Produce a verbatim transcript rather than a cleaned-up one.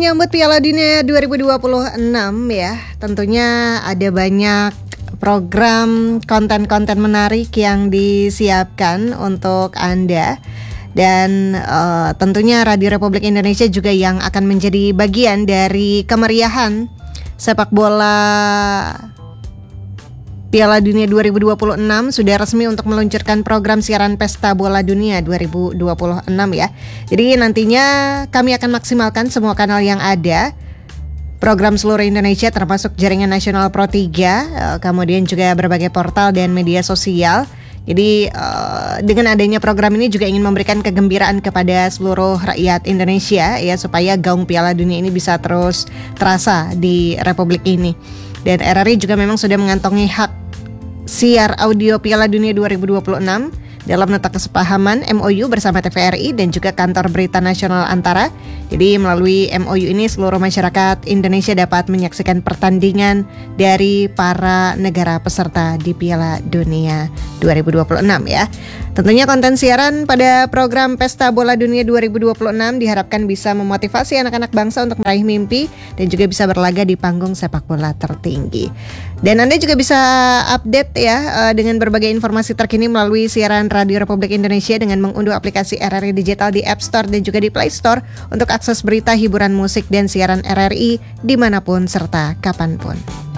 menyambut Piala Dunia dua ribu dua puluh enam ya, tentunya ada banyak program konten-konten menarik yang disiapkan untuk Anda. Dan uh, tentunya Radio Republik Indonesia juga yang akan menjadi bagian dari kemeriahan sepak bola Piala Dunia dua ribu dua puluh enam sudah resmi untuk meluncurkan program siaran Pesta Bola Dunia dua ribu dua puluh enam ya. Jadi nantinya kami akan maksimalkan semua kanal yang ada, program seluruh Indonesia termasuk jaringan nasional Pro tiga, kemudian juga berbagai portal dan media sosial. Jadi uh, dengan adanya program ini juga ingin memberikan kegembiraan kepada seluruh rakyat Indonesia ya, supaya gaung Piala Dunia ini bisa terus terasa di Republik ini. Dan R R I juga memang sudah mengantongi hak siar audio Piala Dunia dua ribu dua puluh enam dalam nota kesepahaman M O U bersama T V R I dan juga Kantor Berita Nasional Antara. Jadi melalui M O U ini seluruh masyarakat Indonesia dapat menyaksikan pertandingan dari para negara peserta di Piala Dunia dua ribu dua puluh enam ya. Tentunya konten siaran pada program Pesta Bola Dunia dua ribu dua puluh enam diharapkan bisa memotivasi anak-anak bangsa untuk meraih mimpi dan juga bisa berlaga di panggung sepak bola tertinggi. Dan Anda juga bisa update ya dengan berbagai informasi terkini melalui siaran Radio Republik Indonesia dengan mengunduh aplikasi R R I Digital di App Store dan juga di Play Store untuk akses berita, hiburan musik, dan siaran R R I dimanapun serta kapanpun.